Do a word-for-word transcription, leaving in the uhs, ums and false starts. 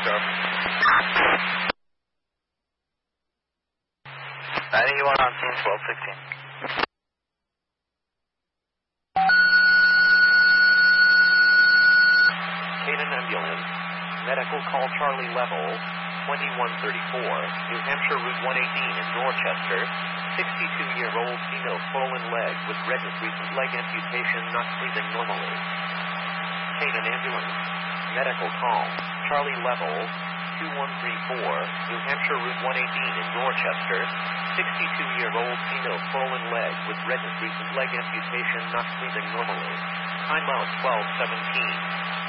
Star. ninety-one on scene, twelve sixteen. Canaan Ambulance, medical call Charlie level, twenty-one thirty-four, New Hampshire Route one eighteen in Dorchester, sixty-two-year-old female swollen leg with redness, recent leg amputation, not breathing normally. Canaan Ambulance, medical call Charlie level, two one three four, New Hampshire Route one eighteen in Dorchester, sixty-two-year-old female swollen leg with redness, recent leg amputation, not breathing normally. Time out twelve seventeen.